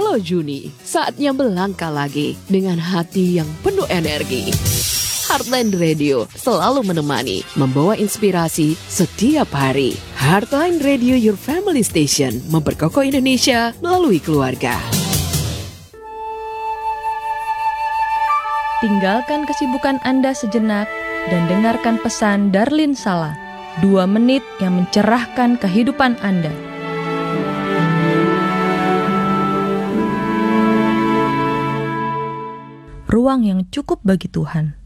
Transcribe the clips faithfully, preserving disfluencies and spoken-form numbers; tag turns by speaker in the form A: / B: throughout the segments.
A: Halo Juni, saatnya melangkah lagi dengan hati yang penuh energi. Heartline Radio selalu menemani, membawa inspirasi setiap hari. Heartline Radio, your family station, memperkokoh Indonesia melalui keluarga.
B: Tinggalkan kesibukan Anda sejenak dan dengarkan pesan Darlin Sala. Dua menit yang mencerahkan kehidupan Anda. Ruang yang cukup bagi Tuhan.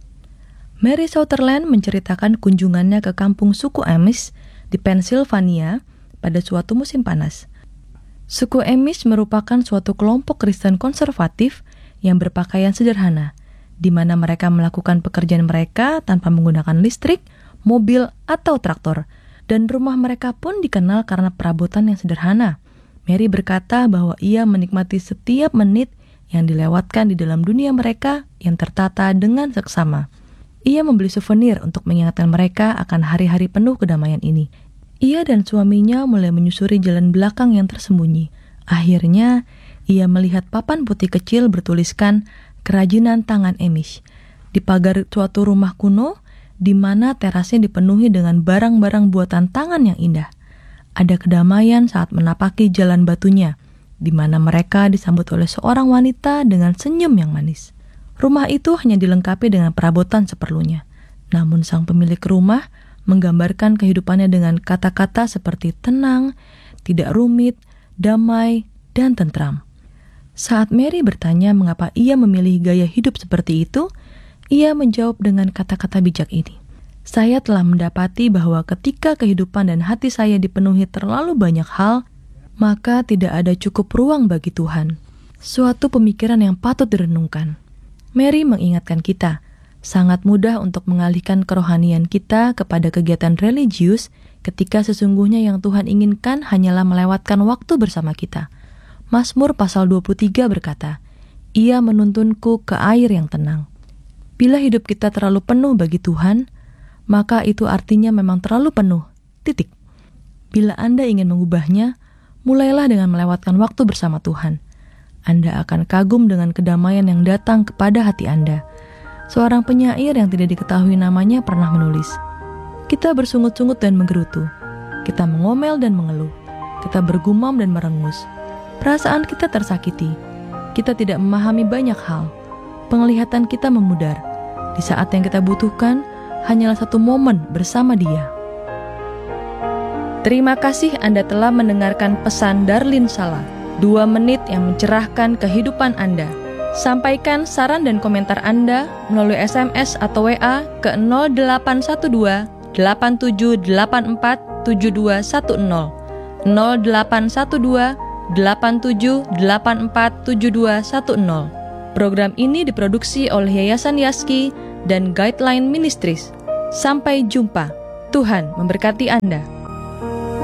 B: Mary Sutherland menceritakan kunjungannya ke kampung suku Amish di Pennsylvania pada suatu musim panas. Suku Amish merupakan suatu kelompok Kristen konservatif yang berpakaian sederhana, di mana mereka melakukan pekerjaan mereka tanpa menggunakan listrik, mobil, atau traktor, dan rumah mereka pun dikenal karena perabotan yang sederhana. Mary berkata bahwa ia menikmati setiap menit yang dilewatkan di dalam dunia mereka yang tertata dengan seksama. Ia membeli souvenir untuk mengingatkan mereka akan hari-hari penuh kedamaian ini. Ia dan suaminya mulai menyusuri jalan belakang yang tersembunyi. Akhirnya, ia melihat papan putih kecil bertuliskan Kerajinan Tangan Amish di pagar suatu rumah kuno di mana terasnya dipenuhi dengan barang-barang buatan tangan yang indah. Ada kedamaian saat menapaki jalan batunya, di mana mereka disambut oleh seorang wanita dengan senyum yang manis. Rumah itu hanya dilengkapi dengan perabotan seperlunya. Namun sang pemilik rumah menggambarkan kehidupannya dengan kata-kata seperti tenang, tidak rumit, damai, dan tentram. Saat Mary bertanya mengapa ia memilih gaya hidup seperti itu, ia menjawab dengan kata-kata bijak ini. Saya telah mendapati bahwa ketika kehidupan dan hati saya dipenuhi terlalu banyak hal, maka tidak ada cukup ruang bagi Tuhan. Suatu pemikiran yang patut direnungkan. Mary mengingatkan kita, sangat mudah untuk mengalihkan kerohanian kita kepada kegiatan religius ketika sesungguhnya yang Tuhan inginkan hanyalah melewatkan waktu bersama kita. Mazmur pasal dua puluh tiga berkata, Ia menuntunku ke air yang tenang. Bila hidup kita terlalu penuh bagi Tuhan, maka itu artinya memang terlalu penuh, titik. Bila Anda ingin mengubahnya, mulailah dengan melewatkan waktu bersama Tuhan. Anda akan kagum dengan kedamaian yang datang kepada hati Anda. Seorang penyair yang tidak diketahui namanya pernah menulis, kita bersungut-sungut dan menggerutu, kita mengomel dan mengeluh, kita bergumam dan merengus. Perasaan kita tersakiti, kita tidak memahami banyak hal, penglihatan kita memudar. Di saat yang kita butuhkan, hanyalah satu momen bersama Dia. Terima kasih Anda telah mendengarkan pesan Darlin Sala. Dua menit yang mencerahkan kehidupan Anda. Sampaikan saran dan komentar Anda melalui S M S atau W A ke nol delapan satu dua delapan tujuh delapan empat tujuh dua satu nol nol delapan satu dua delapan tujuh delapan empat tujuh dua satu nol. Program ini diproduksi oleh Yayasan Yaski dan Guideline Ministries. Sampai jumpa. Tuhan memberkati Anda.